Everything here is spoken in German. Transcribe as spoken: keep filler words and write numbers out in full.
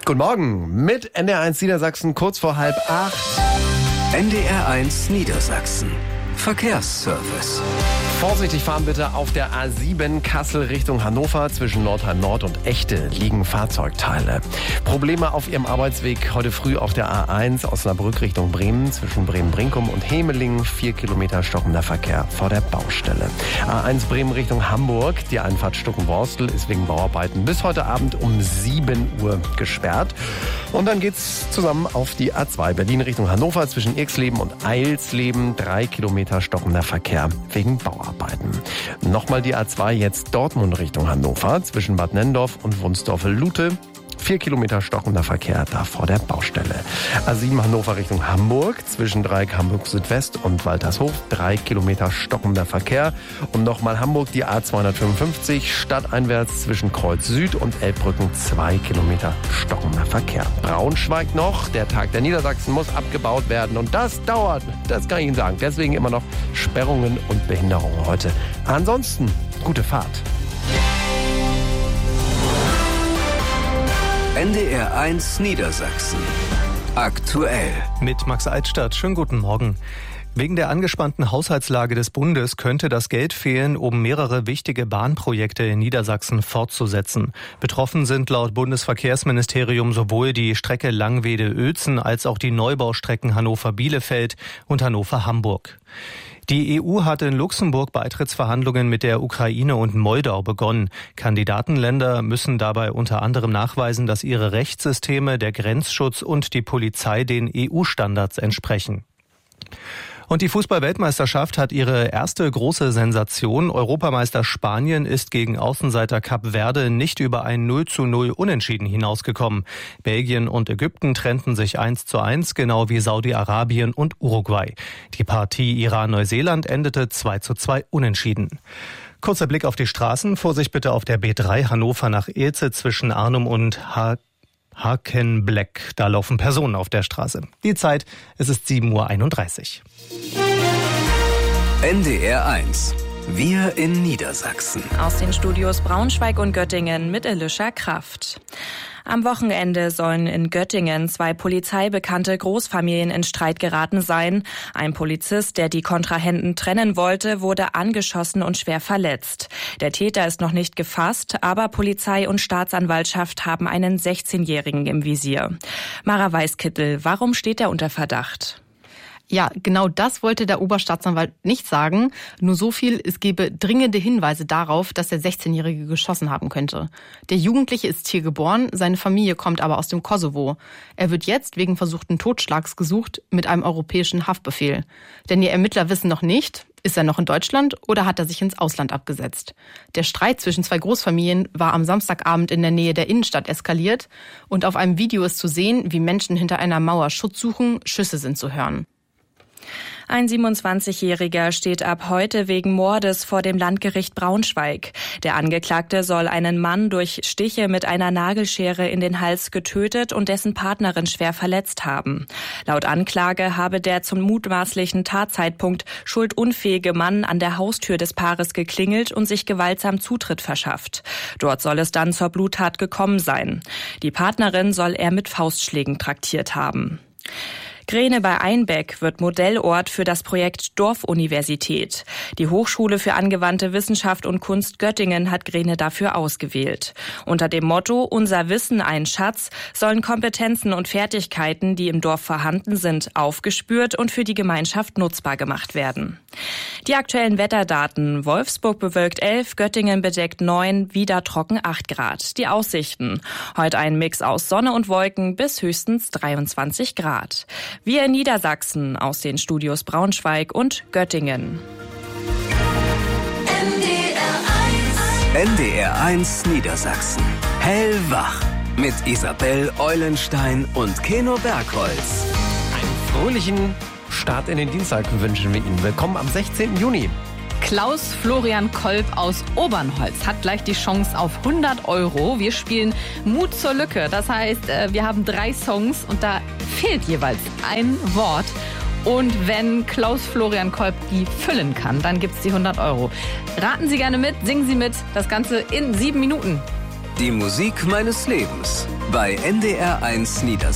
Guten Morgen mit N D R eins Niedersachsen, kurz vor halb acht. N D R eins Niedersachsen. Verkehrsservice. Vorsichtig fahren bitte auf der A sieben Kassel Richtung Hannover. Zwischen Nordheim Nord und Echte liegen Fahrzeugteile. Probleme auf ihrem Arbeitsweg heute früh auf der A eins Osnabrück Richtung Bremen. Zwischen Bremen-Brinkum und Hemelingen vier Kilometer stockender Verkehr vor der Baustelle. A eins Bremen Richtung Hamburg. Die Einfahrt Stuckenborstel ist wegen Bauarbeiten bis heute Abend um sieben Uhr gesperrt. Und dann geht's zusammen auf die A zwei Berlin Richtung Hannover. Zwischen Irxleben und Eilsleben drei Kilometer stockender Verkehr wegen Bauarbeiten. Nochmal die A zwei jetzt Dortmund Richtung Hannover. Zwischen Bad Nenndorf und Wunsdorf-Lute. Vier Kilometer stockender Verkehr da vor der Baustelle. A sieben Hannover Richtung Hamburg. Zwischen Dreieck Hamburg Südwest und Waltershof. Drei Kilometer stockender Verkehr. Und nochmal Hamburg die A zweihundertfünfundfünfzig. Stadteinwärts zwischen Kreuz Süd und Elbbrücken. Zwei Kilometer stockender Verkehr. Braunschweig noch. Der Tag der Niedersachsen muss abgebaut werden. Und das dauert. Das kann ich Ihnen sagen. Deswegen immer noch Sperrungen und Behinderungen heute. Ansonsten gute Fahrt. N D R eins Niedersachsen. Aktuell. Mit Max Altstadt. Schönen guten Morgen. Wegen der angespannten Haushaltslage des Bundes könnte das Geld fehlen, um mehrere wichtige Bahnprojekte in Niedersachsen fortzusetzen. Betroffen sind laut Bundesverkehrsministerium sowohl die Strecke Langwede-Uelzen als auch die Neubaustrecken Hannover-Bielefeld und Hannover-Hamburg. Die E U hat in Luxemburg Beitrittsverhandlungen mit der Ukraine und Moldau begonnen. Kandidatenländer müssen dabei unter anderem nachweisen, dass ihre Rechtssysteme, der Grenzschutz und die Polizei den E U-Standards entsprechen. Und die Fußball-Weltmeisterschaft hat ihre erste große Sensation. Europameister Spanien ist gegen Außenseiter Kap Verde nicht über ein null zu null Unentschieden hinausgekommen. Belgien und Ägypten trennten sich eins zu eins, genau wie Saudi-Arabien und Uruguay. Die Partie Iran-Neuseeland endete zwei zu zwei Unentschieden. Kurzer Blick auf die Straßen. Vorsicht bitte auf der B drei Hannover nach Ilze zwischen Arnum und Haag. Hakenbleck. Da laufen Personen auf der Straße. Die Zeit, es ist sieben Uhr einunddreißig. N D R eins. Wir in Niedersachsen. Aus den Studios Braunschweig und Göttingen mit Elisha Kraft. Am Wochenende sollen in Göttingen zwei polizeibekannte Großfamilien in Streit geraten sein. Ein Polizist, der die Kontrahenten trennen wollte, wurde angeschossen und schwer verletzt. Der Täter ist noch nicht gefasst, aber Polizei und Staatsanwaltschaft haben einen sechzehnjährigen im Visier. Mara Weißkittel, warum steht er unter Verdacht? Ja, genau das wollte der Oberstaatsanwalt nicht sagen. Nur so viel, es gebe dringende Hinweise darauf, dass der sechzehnjährige geschossen haben könnte. Der Jugendliche ist hier geboren, seine Familie kommt aber aus dem Kosovo. Er wird jetzt wegen versuchten Totschlags gesucht mit einem europäischen Haftbefehl. Denn die Ermittler wissen noch nicht, ist er noch in Deutschland oder hat er sich ins Ausland abgesetzt? Der Streit zwischen zwei Großfamilien war am Samstagabend in der Nähe der Innenstadt eskaliert. Und auf einem Video ist zu sehen, wie Menschen hinter einer Mauer Schutz suchen, Schüsse sind zu hören. Ein siebenundzwanzigjähriger steht ab heute wegen Mordes vor dem Landgericht Braunschweig. Der Angeklagte soll einen Mann durch Stiche mit einer Nagelschere in den Hals getötet und dessen Partnerin schwer verletzt haben. Laut Anklage habe der zum mutmaßlichen Tatzeitpunkt schuldunfähige Mann an der Haustür des Paares geklingelt und sich gewaltsam Zutritt verschafft. Dort soll es dann zur Bluttat gekommen sein. Die Partnerin soll er mit Faustschlägen traktiert haben. Grene bei Einbeck wird Modellort für das Projekt Dorfuniversität. Die Hochschule für angewandte Wissenschaft und Kunst Göttingen hat Grene dafür ausgewählt. Unter dem Motto Unser Wissen ein Schatz sollen Kompetenzen und Fertigkeiten, die im Dorf vorhanden sind, aufgespürt und für die Gemeinschaft nutzbar gemacht werden. Die aktuellen Wetterdaten: Wolfsburg bewölkt elf, Göttingen bedeckt neun, wieder trocken acht Grad. Die Aussichten: heute ein Mix aus Sonne und Wolken bis höchstens dreiundzwanzig Grad. Wir in Niedersachsen aus den Studios Braunschweig und Göttingen. N D R eins Niedersachsen. Hellwach mit Isabel Eulenstein und Keno Bergholz. Einen fröhlichen Start in den Dienstag wünschen wir Ihnen. Willkommen am sechzehnten Juni. Klaus Florian Kolb aus Obernholz hat gleich die Chance auf hundert Euro. Wir spielen Mut zur Lücke. Das heißt, wir haben drei Songs und da fehlt jeweils ein Wort. Und wenn Klaus Florian Kolb die füllen kann, dann gibt's die hundert Euro. Raten Sie gerne mit, singen Sie mit. Das Ganze in sieben Minuten. Die Musik meines Lebens bei N D R eins Niedersachsen.